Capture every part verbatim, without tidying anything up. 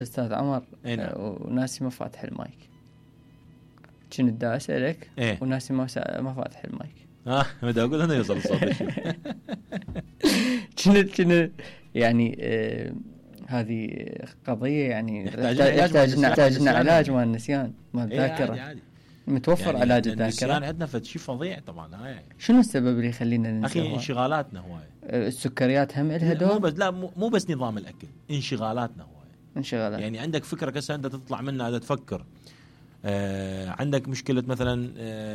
أستاذ عمر نعم. وناسي ما فاتح المايك. كنت دا أسألك إيه؟ وناسي ما ما فاتح المايك. آه بدي أقول أنا يوصل الصوت. كنت كنت يعني آه هذه قضية يعني نحتاج نحتاج علاج مال النسيان مال الذاكرة. إيه متوفر يعني علاج الذاكرة. النسيان عندنا فد شيء فظيع طبعا. هاي شنو السبب اللي يخلينا ننسى؟ أخي انشغالاتنا هواية. السكريات هم إلها دور. مو بس لا مو بس نظام الأكل، انشغالاتنا هواية. انشغالات. يعني عندك فكرة كسر أنت تطلع منها هذا تفكر. آه عندك مشكلة مثلا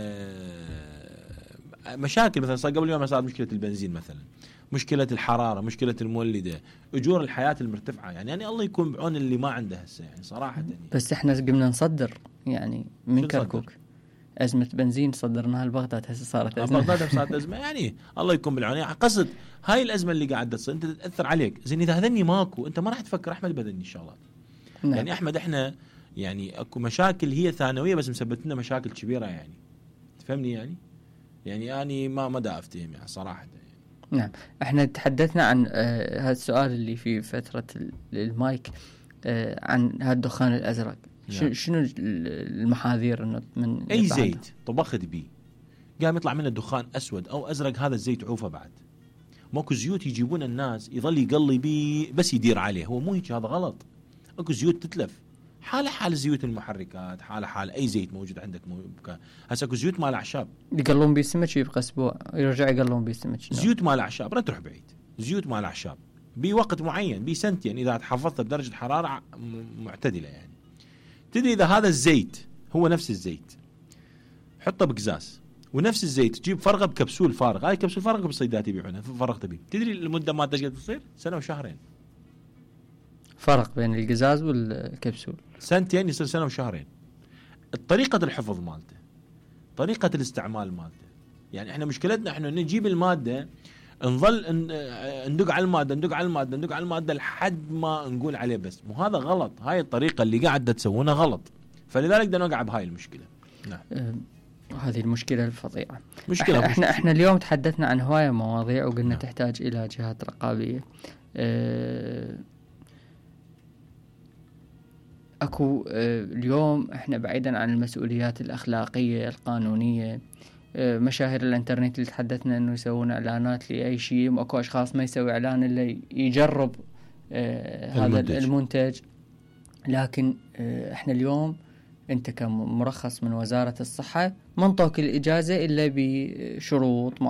آه مشاكل مثلا صار قبل يوم صار مشكلة البنزين مثلا، مشكلة الحرارة، مشكلة المولدة، أجور الحياة المرتفعة. يعني يعني الله يكون بعون اللي ما عنده هسه يعني صراحة يعني. بس إحنا قمنا نصدر يعني من كركوك أزمة بنزين صدرناها لبغداد هسه صارت أزمة. بغداد صارت أزمة يعني الله يكون بالعون. يعني قصد هاي الأزمة اللي قاعدة تصير أنت تأثر عليك. زين إذا هذني ماكو أنت ما راح تفكر أحمد بدني إن شاء الله. نعم. يعني أحمد إحنا يعني أكو مشاكل هي ثانوية بس مسببت لنا مشاكل كبيرة يعني. تفهمني يعني؟ يعني يعني ما ما دا أفتهم يعني صراحة يعني. نعم. احنا تحدثنا عن آه هذا السؤال اللي في فترة المايك آه عن هذا الدخان الأزرق. نعم. شنو المحاذير انه من اي زيت طبخت بيه قام يطلع منه دخان اسود او ازرق، هذا الزيت عوفه بعد. ماكو زيوت يجيبون الناس يظل يقلي بيه بس يدير عليه، هو مو هيك، هذا غلط. اكو زيوت تتلف، حاله حال زيوت المحركات، حاله حال اي زيت موجود عندك. هسه اكو زيوت مال اعشاب يقلون بيه السمك يبقى اسبوع يرجع يقلون بيه السمك. زيوت مال اعشاب لا تروح بعيد، زيوت مال اعشاب بوقت معين بسنتين اذا تحفظت بدرجه حراره معتدله. يعني تدري اذا هذا الزيت هو نفس الزيت حطه بقزاز ونفس الزيت تجيب فرغه بكبسول فارغ، هاي كبسول فارغ بالصيدات يبيعونها فرغت بيه، تدري المده ما تقدر تصير سنه وشهرين. فرق بين القزاز والكبسول سنتين يصير سنه وشهرين. طريقه الحفظ مالته، طريقه الاستعمال مالته. يعني احنا مشكلتنا احنا نجيب الماده نظل ندق على الماده ندق على الماده ندق على الماده لحد ما نقول عليه بس. مو هذا غلط، هاي الطريقه اللي قاعده تسوونها غلط، فلذلك بدنا نوقع بهاي المشكله. نعم. أه هذه المشكله الفظيعه. مشكله احنا احنا, احنا اليوم تحدثنا عن هوايه مواضيع وقلنا نعم. تحتاج الى جهات رقابيه. أه اكو أه اليوم احنا بعيدا عن المسؤوليات الاخلاقيه القانونيه، مشاهير الانترنت اللي تحدثنا انه يسوون اعلانات لاي شيء، واكو اشخاص ما يسوي اعلان الا يجرب آه هذا المنتج. المنتج لكن آه احنا اليوم انت كمرخص من وزارة الصحة ما انطوك الاجازة الا بشروط